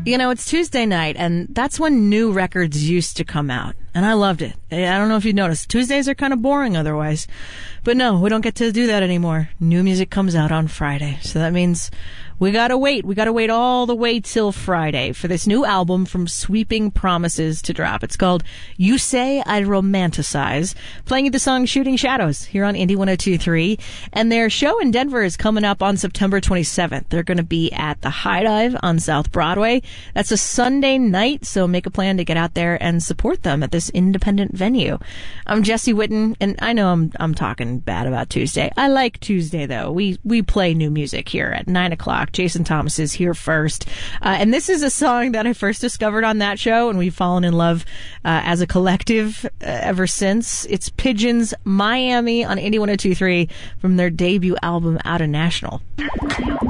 You know, it's Tuesday night, and that's when new records used to come out. And I loved it. I don't know if you noticed. Tuesdays are kind of boring otherwise. But no, we don't get to do that anymore. New music comes out on Friday. So that means we gotta wait. We gotta wait all the way till Friday for this new album from Sweeping Promises to drop. It's called You Say I Romanticize, playing you the song Shooting Shadows here on Indie 102.3. And their show in Denver is coming up on September 27th. They're going to be at the High Dive on South Broadway. That's a Sunday night, so make a plan to get out there and support them at this independent venue. I'm Jesse Witten, and I know I'm talking bad about Tuesday. I like Tuesday, though. We play new music here at 9 o'clock. Jason Thomas is here first. And this is a song that I first discovered on that show, and we've fallen in love as a collective ever since. It's Pigeons Miami on Indie 102.3 from their debut album Out of National.